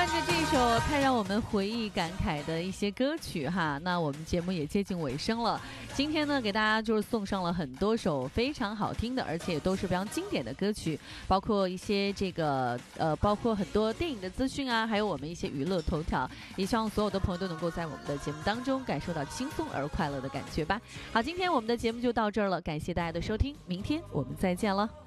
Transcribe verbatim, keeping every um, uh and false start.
着这首太让我们回忆感慨的一些歌曲哈，那我们节目也接近尾声了。今天呢，给大家就是送上了很多首非常好听的，而且也都是非常经典的歌曲，包括一些这个呃，包括很多电影的资讯啊，还有我们一些娱乐头条。也希望所有的朋友都能够在我们的节目当中感受到轻松而快乐的感觉吧。好，今天我们的节目就到这儿了，感谢大家的收听，明天我们再见了。